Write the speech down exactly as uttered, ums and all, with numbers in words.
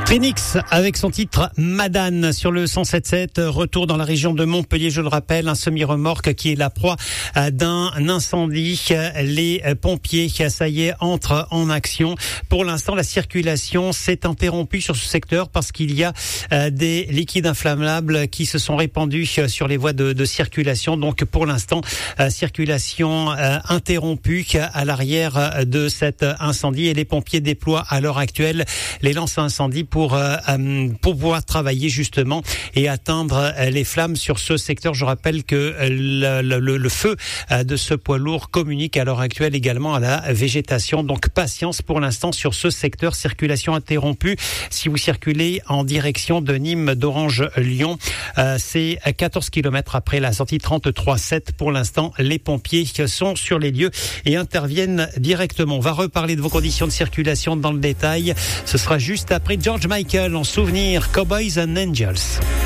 Phoenix avec son titre Madane sur le cent sept sept. Retour dans la région de Montpellier, je le rappelle, un semi-remorque qui est la proie d'un incendie. Les pompiers, ça y est, entrent en action. Pour l'instant, la circulation s'est interrompue sur ce secteur parce qu'il y a des liquides inflammables qui se sont répandus sur les voies de, de circulation. Donc pour l'instant, circulation interrompue à l'arrière de cet incendie et les pompiers déploient à l'heure actuelle les lances à incendie pour euh, pour pouvoir travailler justement et atteindre les flammes sur ce secteur. Je rappelle que le, le, le feu de ce poids lourd communique à l'heure actuelle également à la végétation. Donc patience pour l'instant sur ce secteur, circulation interrompue. Si vous circulez en direction de Nîmes, d'Orange, Lyon, euh, c'est quatorze kilomètres après la sortie trente-trois sept. Pour l'instant, les pompiers sont sur les lieux et interviennent directement. On va reparler de vos conditions de circulation dans le détail. Ce sera juste après George Michael en souvenir, Cowboys and Angels.